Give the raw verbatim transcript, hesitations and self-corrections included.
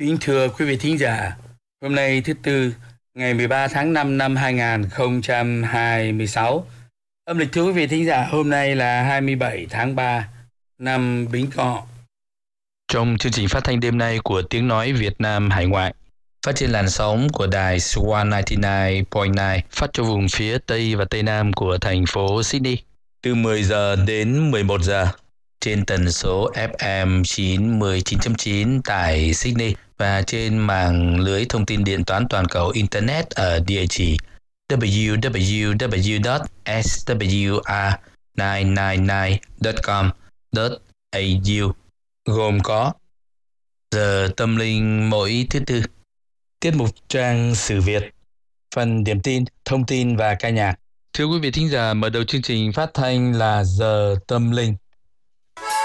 Kính thưa quý vị thính giả, hôm nay thứ Tư, ngày mười ba tháng năm năm hai nghìn không trăm hai mươi sáu. Âm lịch thưa quý vị thính giả, hôm nay là hai mươi bảy tháng ba năm Bính Ngọ. Trong chương trình phát thanh đêm nay của Tiếng Nói Việt Nam Hải Ngoại, phát trên làn sóng của đài Swan chín mươi chín phẩy chín phát cho vùng phía Tây và Tây Nam của thành phố Sydney từ mười giờ đến mười một giờ trên tần số ép em chín mươi chín chấm chín tại Sydney và trên mạng lưới thông tin điện toán toàn cầu Internet ở địa chỉ w w w chấm s w r chín chín chín chấm com chấm a u, gồm có giờ tâm linh mỗi thứ Tư, tiết mục trang sử Việt, phần điểm tin, thông tin và ca nhạc. Thưa quý vị thính giả, mở đầu chương trình phát thanh là giờ tâm linh.